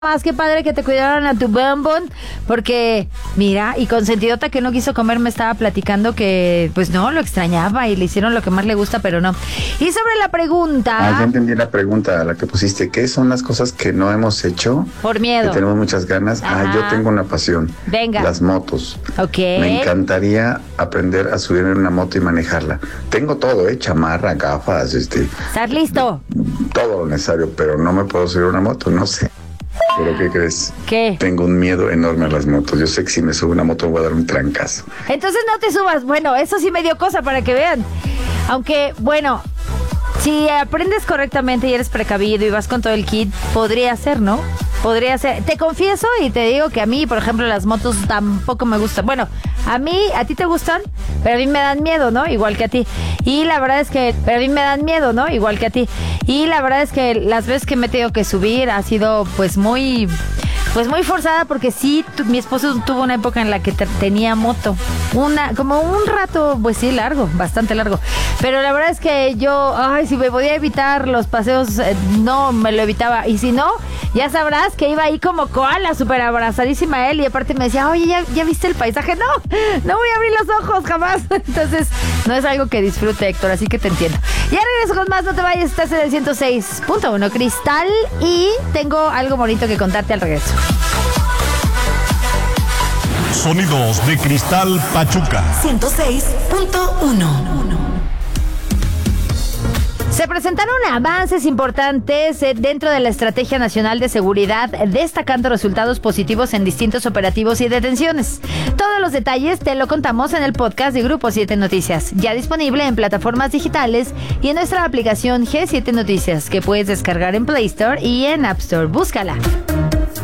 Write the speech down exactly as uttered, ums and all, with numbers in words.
Más que padre que te cuidaron a tu bombón, porque mira, y consentidota que no quiso comer me estaba platicando que pues no, lo extrañaba y le hicieron lo que más le gusta, pero no. Y sobre la pregunta... Ah, ya entendí la pregunta a la que pusiste. ¿Qué son las cosas que no hemos hecho? Por miedo. Que tenemos muchas ganas. Ajá. Ah, yo tengo una pasión. Venga. Las motos. Ok. Me encantaría aprender a subir en una moto y manejarla. Tengo todo, ¿eh? Chamarra, gafas, este... ¿Estás listo? Todo lo necesario, pero no me puedo subir a una moto, no sé. ¿Pero qué crees? ¿Qué? Tengo un miedo enorme a las motos. Yo sé que si me subo a una moto voy a dar un trancazo. Entonces no te subas. Bueno, eso sí me dio cosa para que vean. Aunque, bueno, si aprendes correctamente y eres precavido y vas con todo el kit, podría ser, ¿no? Podría ser. Te confieso y te digo que a mí, por ejemplo, las motos tampoco me gustan. Bueno, a mí, a ti te gustan, pero a mí me dan miedo, ¿no? Igual que a ti. Y la verdad es que, pero a mí me dan miedo, ¿no? Igual que a ti. Y la verdad es que las veces que me he tenido que subir ha sido pues muy... Pues muy forzada porque sí, tu, mi esposo tuvo una época en la que te, tenía moto. Una, como un rato, pues sí, largo, bastante largo. Pero la verdad es que yo, ay, si me podía evitar los paseos, eh, no me lo evitaba. Y si no, ya sabrás que iba ahí como koala, súper abrazadísima a él. Y aparte me decía, oye, ¿ya, ¿ya viste el paisaje? No, no voy a abrir los ojos jamás. Entonces, no es algo que disfrute, Héctor, así que te entiendo. Ya regreso con más, no te vayas, estás en el ciento seis punto uno Cristal. Y tengo algo bonito que contarte al regreso. Sonidos de Cristal Pachuca. ciento seis punto uno. Se presentaron avances importantes dentro de la Estrategia Nacional de Seguridad, destacando resultados positivos en distintos operativos y detenciones. Todos los detalles te lo contamos en el podcast de Grupo siete Noticias, ya disponible en plataformas digitales y en nuestra aplicación G siete Noticias, que puedes descargar en Play Store y en App Store. Búscala.